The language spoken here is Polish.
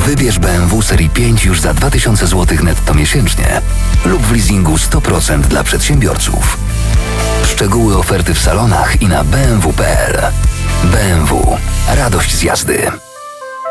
Wybierz BMW serii 5 już za 2000 zł netto miesięcznie lub w leasingu 100% dla przedsiębiorców. Szczegóły oferty w salonach i na bmw.pl. BMW. Radość z jazdy.